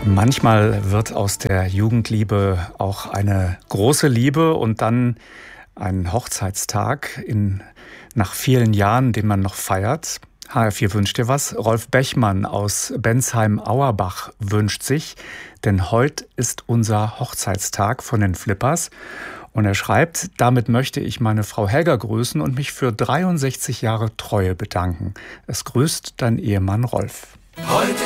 Manchmal wird aus der Jugendliebe auch eine große Liebe und dann ein Hochzeitstag nach vielen Jahren, den man noch feiert. HR4 wünscht dir was. Rolf Bechmann aus Bensheim-Auerbach wünscht sich, denn heute ist unser Hochzeitstag von den Flippers. Und er schreibt, damit möchte ich meine Frau Helga grüßen und mich für 63 Jahre Treue bedanken. Es grüßt dein Ehemann Rolf.